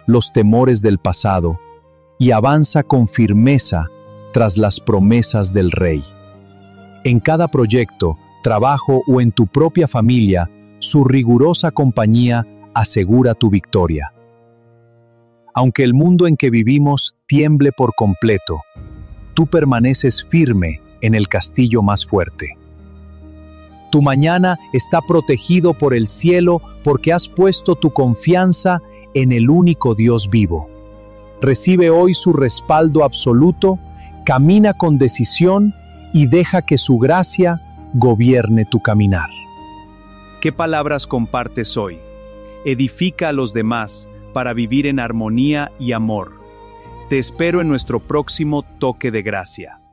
los temores del pasado y avanza con firmeza tras las promesas del Rey. En cada proyecto, trabajo o en tu propia familia, su rigurosa compañía asegura tu victoria. Aunque el mundo en que vivimos tiemble por completo, tú permaneces firme en el castillo más fuerte. Tu mañana está protegido por el cielo porque has puesto tu confianza en el único Dios vivo. Recibe hoy su respaldo absoluto, camina con decisión y deja que su gracia gobierne tu caminar. ¿Qué palabras compartes hoy? Edifica a los demás para vivir en armonía y amor. Te espero en nuestro próximo toque de gracia.